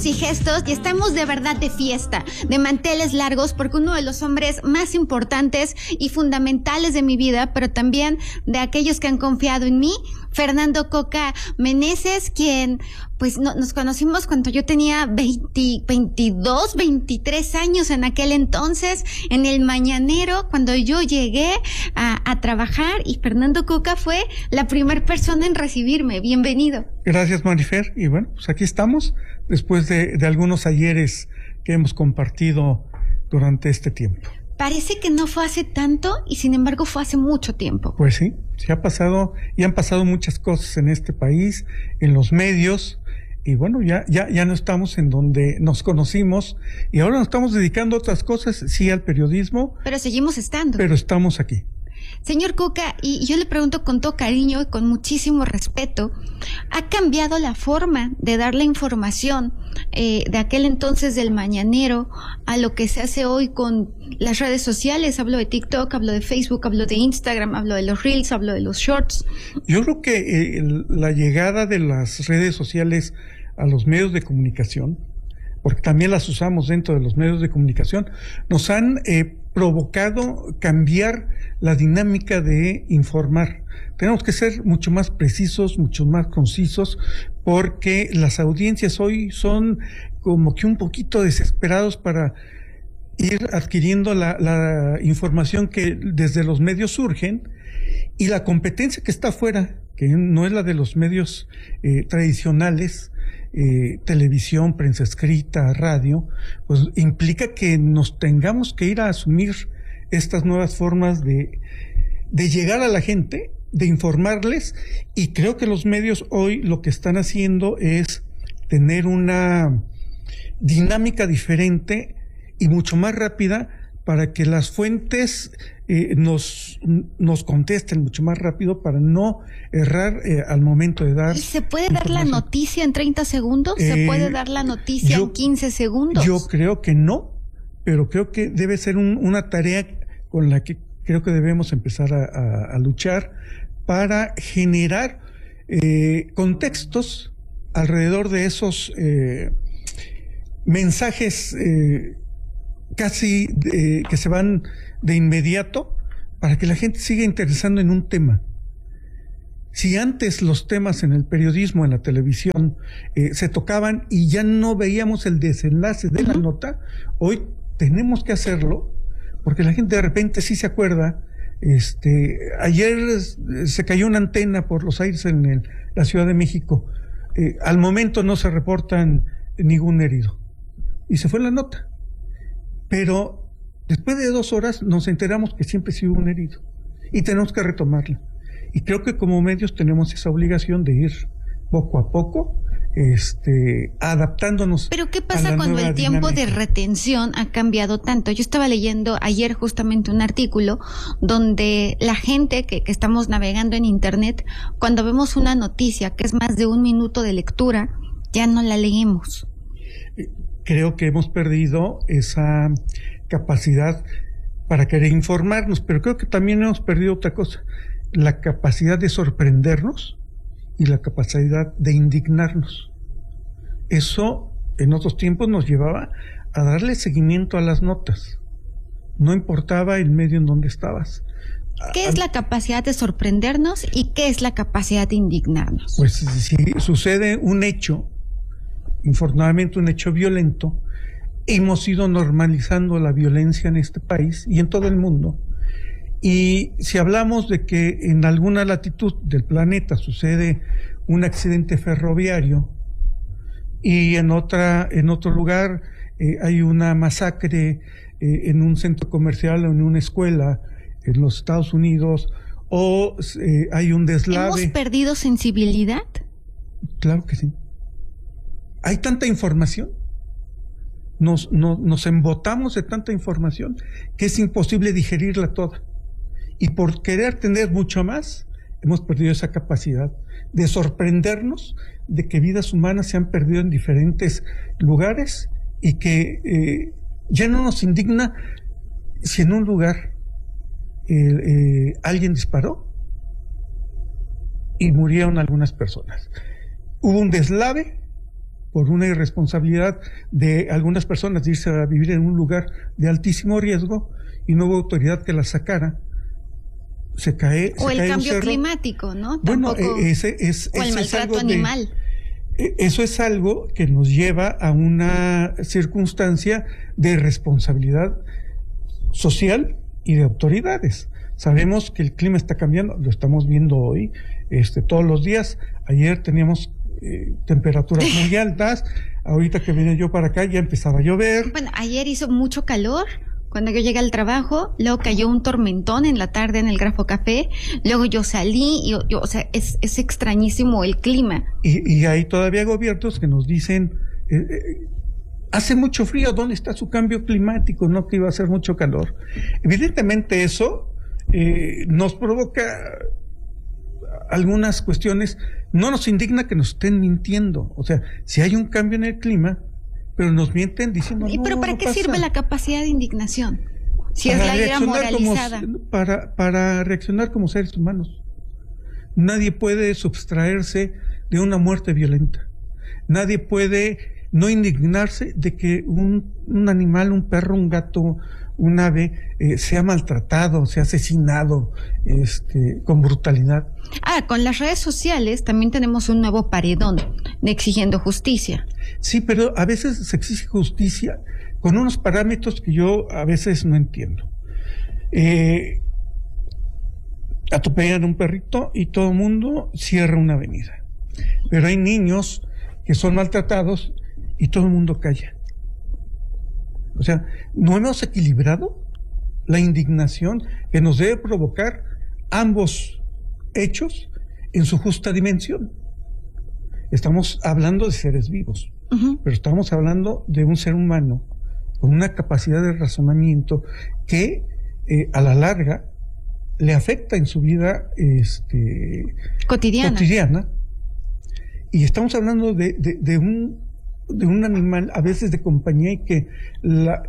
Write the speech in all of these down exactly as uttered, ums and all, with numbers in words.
y gestos y estamos de verdad de fiesta, de manteles largos, porque uno de los hombres más importantes y fundamentales de mi vida, pero también de aquellos que han confiado en mí, Fernando Coca Meneses, quien pues no, nos conocimos cuando yo tenía veinte, veintidós, veintitrés años en aquel entonces, en el Mañanero, cuando yo llegué a, a trabajar, y Fernando Coca fue la primera persona en recibirme. Bienvenido. Gracias, Marifer. Y bueno, pues aquí estamos, después de, de algunos ayeres que hemos compartido durante este tiempo. Parece que no fue hace tanto y sin embargo fue hace mucho tiempo. Pues sí, se ha pasado y han pasado muchas cosas en este país, en los medios, y bueno, ya, ya, ya no estamos en donde nos conocimos y ahora nos estamos dedicando a otras cosas, sí, al periodismo. Pero seguimos estando. Pero estamos aquí. Señor Coca, y yo le pregunto con todo cariño y con muchísimo respeto, ¿ha cambiado la forma de dar la información eh, de aquel entonces del Mañanero a lo que se hace hoy con las redes sociales? Hablo de TikTok, hablo de Facebook, hablo de Instagram, hablo de los Reels, hablo de los Shorts. Yo creo que eh, la llegada de las redes sociales a los medios de comunicación, porque también las usamos dentro de los medios de comunicación, nos han eh, provocado cambiar la dinámica de informar. Tenemos que ser mucho más precisos, mucho más concisos, porque las audiencias hoy son como que un poquito desesperados para ir adquiriendo la, la información que desde los medios surgen, y la competencia que está afuera, que no es la de los medios eh, tradicionales, Eh, televisión, prensa escrita, radio, pues implica que nos tengamos que ir a asumir estas nuevas formas de, de llegar a la gente, de informarles, y creo que los medios hoy lo que están haciendo es tener una dinámica diferente y mucho más rápida para que las fuentes eh, nos, nos contesten mucho más rápido para no errar eh, al momento de dar. ¿Y se puede dar la noticia en treinta segundos? ¿Se Eh, puede dar la noticia yo, en quince segundos? Yo creo que no, pero creo que debe ser un, una tarea con la que creo que debemos empezar a, a, a luchar para generar eh, contextos alrededor de esos eh, mensajes eh, casi eh, que se van de inmediato, para que la gente siga interesando en un tema. Si antes los temas en el periodismo, en la televisión, eh, se tocaban y ya no veíamos el desenlace de la nota, hoy tenemos que hacerlo, porque la gente de repente sí se acuerda. Este, ayer se cayó una antena por los aires en el, la Ciudad de México. Eh, al momento no se reportan ningún herido. Y se fue la nota. Pero después de dos horas nos enteramos que siempre sí hubo un herido y tenemos que retomarla. Y creo que como medios tenemos esa obligación de ir poco a poco este, adaptándonos. Pero ¿qué pasa cuando el tiempo dinámica de retención ha cambiado tanto? Yo estaba leyendo ayer justamente un artículo donde la gente que, que estamos navegando en internet, cuando vemos una noticia que es más de un minuto de lectura, ya no la leemos. Creo que hemos perdido esa capacidad para querer informarnos, pero creo que también hemos perdido otra cosa, la capacidad de sorprendernos y la capacidad de indignarnos. Eso en otros tiempos nos llevaba a darle seguimiento a las notas, no importaba el medio en donde estabas. ¿Qué es la capacidad de sorprendernos y qué es la capacidad de indignarnos? Pues si sucede un hecho, infortunadamente un hecho violento, hemos ido normalizando la violencia en este país y en todo el mundo. Y si hablamos de que en alguna latitud del planeta sucede un accidente ferroviario y en otra, en otro lugar eh, hay una masacre eh, en un centro comercial o en una escuela en los Estados Unidos, o eh, hay un deslave. ¿Hemos perdido sensibilidad? Claro que sí. Hay tanta información, nos, nos, nos embotamos de tanta información que es imposible digerirla toda. Y por querer tener mucho más, hemos perdido esa capacidad de sorprendernos de que vidas humanas se han perdido en diferentes lugares y que eh, ya no nos indigna si en un lugar eh, eh, alguien disparó y murieron algunas personas. Hubo un deslave por una irresponsabilidad de algunas personas de irse a vivir en un lugar de altísimo riesgo y no hubo autoridad que la sacara. Se cae, o se el cae cambio un cerro. climático, ¿no? Bueno, Tampoco, ese es, o el ese maltrato es algo animal. De, eso es algo que nos lleva a una circunstancia de responsabilidad social y de autoridades. Sabemos que el clima está cambiando, lo estamos viendo hoy, este, todos los días. Ayer teníamos eh, temperaturas muy altas, ahorita que vine yo para acá ya empezaba a llover. Bueno, ayer hizo mucho calor cuando yo llegué al trabajo, luego cayó un tormentón en la tarde en el Grafo Café, luego yo salí, y yo, yo, o sea, es, es extrañísimo el clima. Y, y hay todavía gobiernos que nos dicen, eh, eh, hace mucho frío, ¿dónde está su cambio climático? No, que iba a hacer mucho calor. Evidentemente eso eh, nos provoca algunas cuestiones, no nos indigna que nos estén mintiendo. O sea, si hay un cambio en el clima, pero nos mienten diciendo... ¿Y no, pero para no qué pasa. sirve la capacidad de indignación? Si es Para la ira reaccionar moralizada. como, para, para reaccionar como seres humanos. Nadie puede subtraerse de una muerte violenta. Nadie puede no indignarse de que un, un animal, un perro, un gato, un ave, eh, sea maltratado, sea asesinado, este, con brutalidad. Ah, con las redes sociales también tenemos un nuevo paredón de exigiendo justicia. Sí, pero a veces se exige justicia con unos parámetros que yo a veces no entiendo. Eh, atropellan a un perrito y todo el mundo cierra una avenida. Pero hay niños que son maltratados y todo el mundo calla. O sea, ¿no hemos equilibrado la indignación que nos debe provocar ambos hechos en su justa dimensión? Estamos hablando de seres vivos, uh-huh. pero estamos hablando de un ser humano con una capacidad de razonamiento que eh, a la larga le afecta en su vida este, cotidiana. cotidiana. Y estamos hablando de, de, de un de un animal, a veces de compañía, y que la,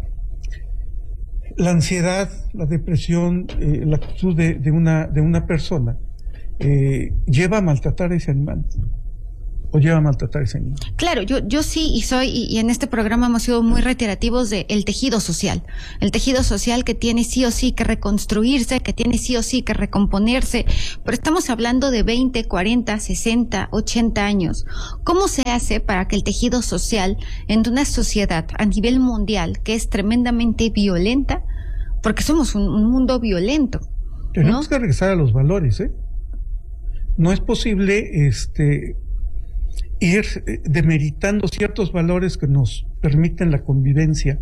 la ansiedad, la depresión, eh, la actitud de, de, una, de una persona eh, lleva a maltratar a ese animal. O lleva a maltratar a ese animal. Claro, yo, yo sí, y soy, y, y en este programa hemos sido muy reiterativos de el tejido social. El tejido social que tiene sí o sí que reconstruirse, que tiene sí o sí que recomponerse. Pero estamos hablando de veinte, cuarenta, sesenta, ochenta años. ¿Cómo se hace para que el tejido social en una sociedad a nivel mundial que es tremendamente violenta, porque somos un, un mundo violento, ¿no? Tenemos que regresar a los valores, ¿eh? No es posible, este... ir demeritando ciertos valores que nos permiten la convivencia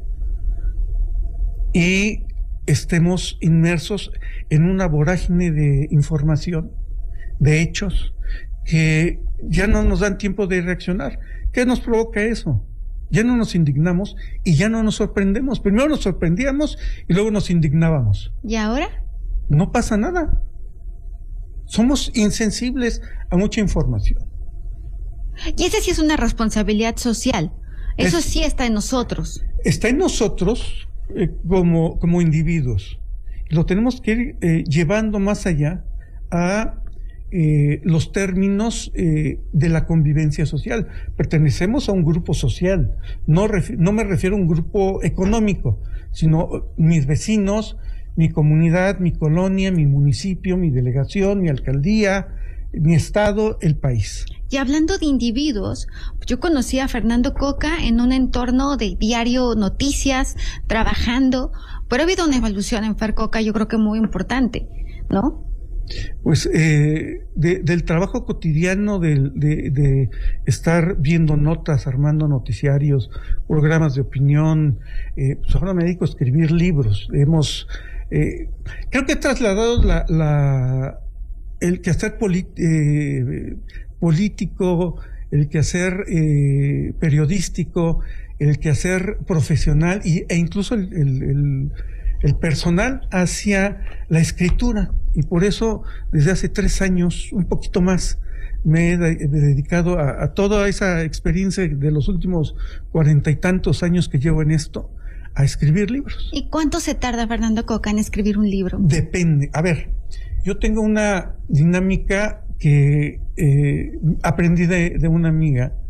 y estemos inmersos en una vorágine de información, de hechos, que ya no nos dan tiempo de reaccionar. ¿Qué nos provoca eso? Ya no nos indignamos y ya no nos sorprendemos. Primero nos sorprendíamos y luego nos indignábamos. ¿Y ahora? No pasa nada. Somos insensibles a mucha información. Y esa sí es una responsabilidad social. Eso es, sí está en nosotros. Está en nosotros eh, como, como individuos. Lo tenemos que ir eh, llevando más allá a eh, los términos eh, de la convivencia social. Pertenecemos a un grupo social. No, ref, no me refiero a un grupo económico, sino mis vecinos, mi comunidad, mi colonia, mi municipio, mi delegación, mi alcaldía, mi estado, el país. Y hablando de individuos, yo conocí a Fernando Coca en un entorno de diario noticias, trabajando, pero ha habido una evolución en Fer Coca, yo creo que muy importante, ¿no? Pues eh, de, del trabajo cotidiano, de, de, de estar viendo notas, armando noticiarios, programas de opinión, eh, pues ahora me dedico a escribir libros. Hemos, eh, creo que he trasladado la, la el quehacer polit, eh, político, el quehacer eh, periodístico, el quehacer profesional y, e incluso el, el, el, el personal hacia la escritura. Y por eso, desde hace tres años, un poquito más, me he de, de dedicado a, a toda esa experiencia de los últimos cuarenta y tantos años que llevo en esto, a escribir libros. ¿Y cuánto se tarda Fernando Coca en escribir un libro? Depende. A ver, yo tengo una dinámica que eh, aprendí de, de una amiga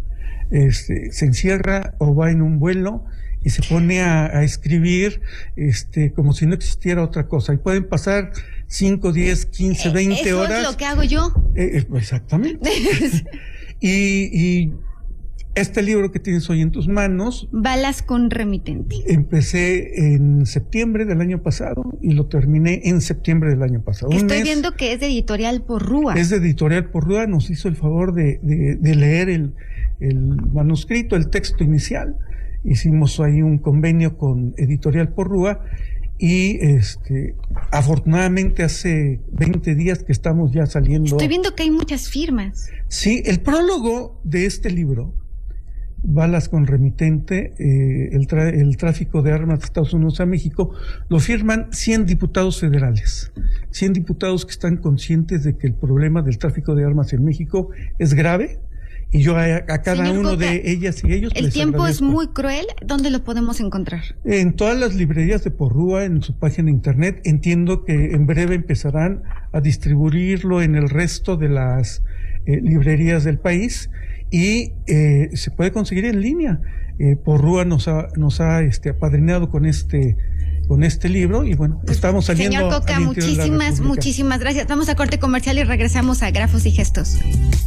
este, se encierra o va en un vuelo y se pone a, a escribir este, como si no existiera otra cosa. Y pueden pasar cinco, diez, quince, veinte Eso horas. Es lo que hago yo. Eh, eh, exactamente. y, y este libro que tienes hoy en tus manos. Balas con remitente. Empecé en septiembre del año pasado y lo terminé en septiembre del año pasado. Estoy viendo que es de Editorial Porrúa. Es de Editorial Porrúa, nos hizo el favor de, de, de leer el, el manuscrito, el texto inicial. Hicimos ahí un convenio con Editorial Porrúa y este afortunadamente hace veinte días que estamos ya saliendo. Estoy viendo que hay muchas firmas. Sí, el prólogo de este libro, Balas con remitente, eh, el, tra- el tráfico de armas de Estados Unidos a México, lo firman cien diputados federales, cien diputados que están conscientes de que el problema del tráfico de armas en México es grave. Y yo a, a cada Señor uno Coca, de ellas y ellos el les tiempo agradezco. es muy cruel. ¿Dónde lo podemos encontrar? En todas las librerías de Porrúa, en su página de internet. Entiendo que en breve empezarán a distribuirlo en el resto de las eh, librerías del país y eh, se puede conseguir en línea. Eh, Porrúa nos ha, nos ha este, apadrinado con este con este libro y bueno, estamos saliendo. Señor Coca, muchísimas, muchísimas gracias. Vamos a corte comercial y regresamos a Grafos y Gestos.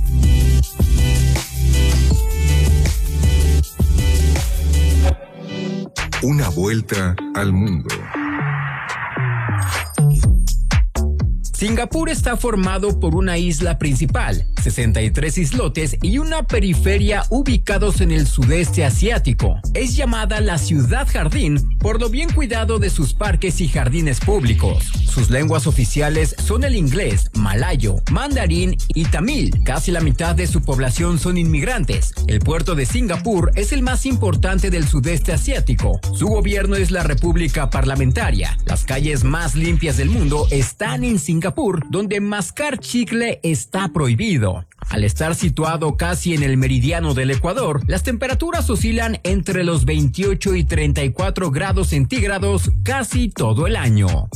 Una vuelta al mundo. Singapur está formado por una isla principal, sesenta y tres islotes y una periferia ubicados en el sudeste asiático. Es llamada la ciudad jardín por lo bien cuidado de sus parques y jardines públicos. Sus lenguas oficiales son el inglés, malayo, mandarín y tamil. Casi la mitad de su población son inmigrantes. El puerto de Singapur es el más importante del sudeste asiático. Su gobierno es la República Parlamentaria. Las calles más limpias del mundo están en Singapur, donde mascar chicle está prohibido. Al estar situado casi en el meridiano del Ecuador, las temperaturas oscilan entre los veintiocho y treinta y cuatro grados centígrados casi todo el año.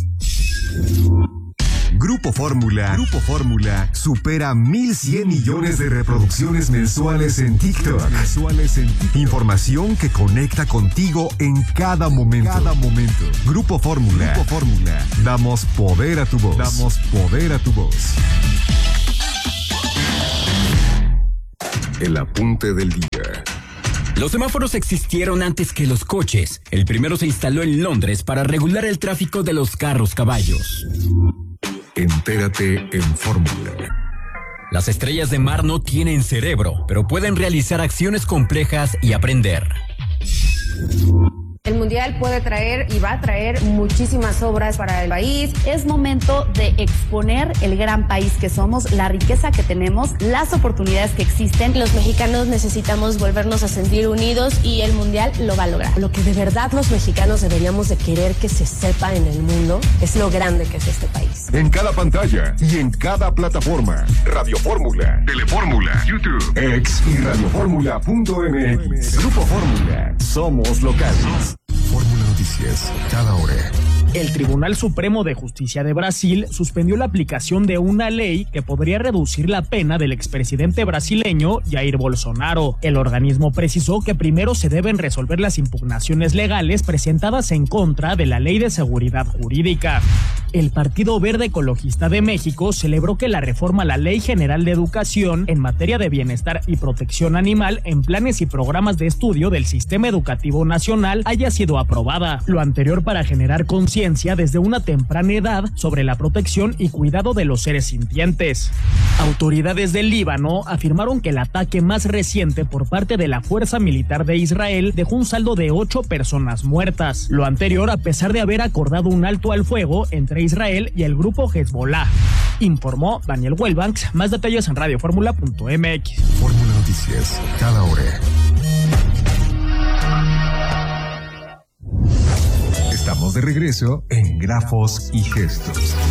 Grupo Fórmula. Grupo Fórmula supera mil cien millones de reproducciones mensuales en TikTok. Mensuales en TikTok. Información que conecta contigo en cada momento. Cada momento. Grupo Fórmula. Grupo Fórmula. Damos poder a tu voz. Damos poder a tu voz. El apunte del día. Los semáforos existieron antes que los coches. El primero se instaló en Londres para regular el tráfico de los carros caballos. Entérate en Fórmula. Las estrellas de mar no tienen cerebro, pero pueden realizar acciones complejas y aprender. El Mundial puede traer y va a traer muchísimas obras para el país. Es momento de exponer el gran país que somos, la riqueza que tenemos, las oportunidades que existen. Los mexicanos necesitamos volvernos a sentir unidos y el Mundial lo va a lograr. Lo que de verdad los mexicanos deberíamos de querer que se sepa en el mundo es lo grande que es este país. En cada pantalla y en cada plataforma. Radio Fórmula, Telefórmula, YouTube, X y radioformula punto m x. Grupo Fórmula. Somos locales. Fórmula Noticias, cada hora. El Tribunal Supremo de Justicia de Brasil suspendió la aplicación de una ley que podría reducir la pena del expresidente brasileño Jair Bolsonaro. El organismo precisó que primero se deben resolver las impugnaciones legales presentadas en contra de la Ley de Seguridad Jurídica. El Partido Verde Ecologista de México celebró que la reforma a la Ley General de Educación en materia de bienestar y protección animal en planes y programas de estudio del Sistema Educativo Nacional haya sido aprobada. Lo anterior para generar conciencia desde una temprana edad sobre la protección y cuidado de los seres sintientes. Autoridades del Líbano afirmaron que el ataque más reciente por parte de la Fuerza Militar de Israel dejó un saldo de ocho personas muertas. Lo anterior a pesar de haber acordado un alto al fuego entre Israel y el grupo Hezbollah. Informó Daniel Welbanks. Más detalles en radioformula punto m x. Fórmula Noticias, cada hora. Estamos de regreso en Grafos y Gestos.